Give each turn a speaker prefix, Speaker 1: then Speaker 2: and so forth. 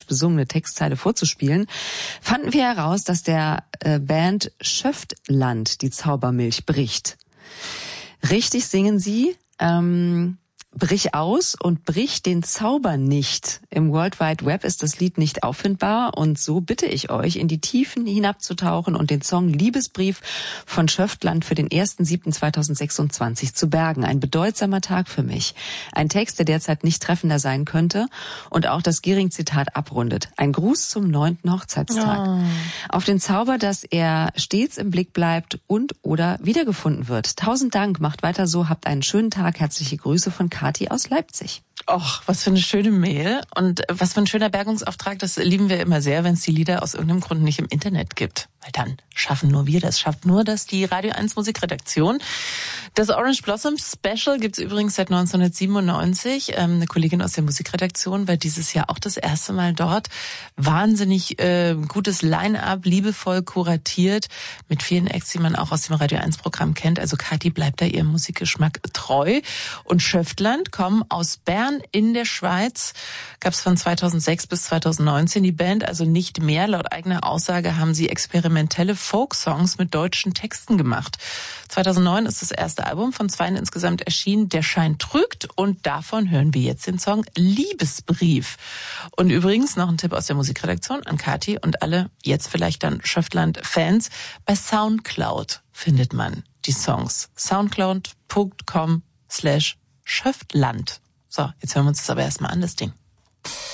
Speaker 1: besungene Textzeile vorzuspielen, fanden wir heraus, dass der Band Schöftland die Zaubermilch bricht. Richtig singen sie, brich aus und brich den Zauber nicht. Im World Wide Web ist das Lied nicht auffindbar und so bitte ich euch, in die Tiefen hinabzutauchen und den Song Liebesbrief von Schöftland für den 1.7.2026 zu bergen. Ein bedeutsamer Tag für mich. Ein Text, der derzeit nicht treffender sein könnte und auch das Gehring-Zitat abrundet. Ein Gruß zum 9. Hochzeitstag. Oh. Auf den Zauber, dass er stets im Blick bleibt und oder wiedergefunden wird. 1000 Dank, macht weiter so, habt einen schönen Tag. Herzliche Grüße von Kathi aus Leipzig.
Speaker 2: Och, was für eine schöne Mail und was für ein schöner Bergungsauftrag. Das lieben wir immer sehr, wenn es die Lieder aus irgendeinem Grund nicht im Internet gibt. Weil dann schaffen nur wir das, schafft nur das die Radio 1 Musikredaktion. Das Orange Blossom Special gibt's übrigens seit 1997. Eine Kollegin aus der Musikredaktion war dieses Jahr auch das erste Mal dort. Wahnsinnig gutes Line-Up, liebevoll kuratiert, mit vielen Acts, die man auch aus dem Radio 1 Programm kennt. Also Kathi bleibt da ihrem Musikgeschmack treu. Und Schöftland kommen aus Bern in der Schweiz. Gab's von 2006 bis 2019 die Band, also nicht mehr. Laut eigener Aussage haben sie experimentelle Folk-Songs mit deutschen Texten gemacht. 2009 ist das erste Album von 2 insgesamt erschienen, Der Schein trügt, und davon hören wir jetzt den Song Liebesbrief. Und übrigens noch ein Tipp aus der Musikredaktion an Kathi und alle jetzt vielleicht dann Schöftland-Fans. Bei Soundcloud findet man die Songs. soundcloud.com/Schöftland. So, jetzt hören wir uns das aber erstmal an, das Ding.